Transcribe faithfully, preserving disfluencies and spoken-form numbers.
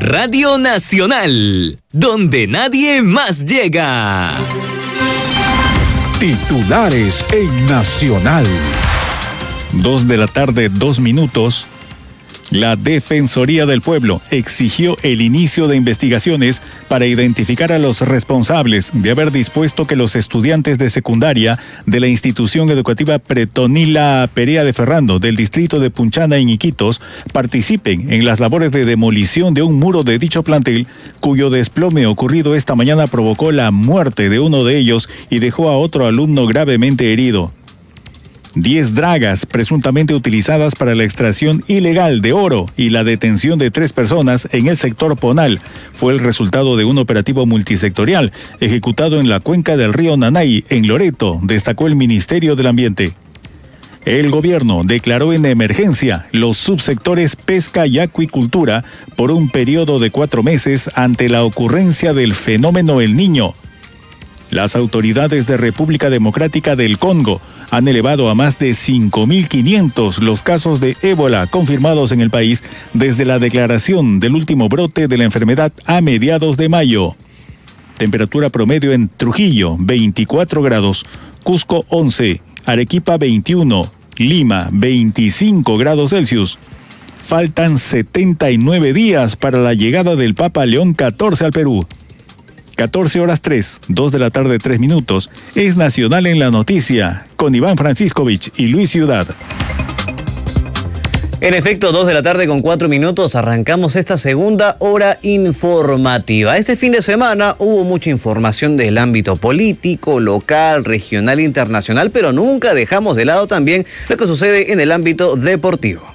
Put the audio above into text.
Radio Nacional, donde nadie más llega. Titulares en Nacional. Dos de la tarde, dos minutos. La Defensoría del Pueblo exigió el inicio de investigaciones para identificar a los responsables de haber dispuesto que los estudiantes de secundaria de la institución educativa Pretonila Perea de Ferrando del distrito de Punchana en Iquitos participen en las labores de demolición de un muro de dicho plantel, cuyo desplome ocurrido esta mañana provocó la muerte de uno de ellos y dejó a otro alumno gravemente herido. Diez dragas presuntamente utilizadas para la extracción ilegal de oro y la detención de tres personas en el sector Ponal fue el resultado de un operativo multisectorial ejecutado en la cuenca del río Nanay, en Loreto, destacó el Ministerio del Ambiente. El gobierno declaró en emergencia los subsectores pesca y acuicultura por un periodo de cuatro meses ante la ocurrencia del fenómeno El Niño. Las autoridades de República Democrática del Congo han elevado a más de cinco mil quinientos los casos de ébola confirmados en el país desde la declaración del último brote de la enfermedad a mediados de mayo. Temperatura promedio en Trujillo, veinticuatro grados, Cusco once, Arequipa veintiuno, Lima veinticinco grados Celsius. Faltan setenta y nueve días para la llegada del Papa León catorce al Perú. catorce horas tres, dos de la tarde, tres minutos. Es Nacional en la Noticia, con Iván Franciscovich y Luis Ciudad. En efecto, dos de la tarde con cuatro minutos, arrancamos esta segunda hora informativa. Este fin de semana hubo mucha información del ámbito político, local, regional e internacional, pero nunca dejamos de lado también lo que sucede en el ámbito deportivo.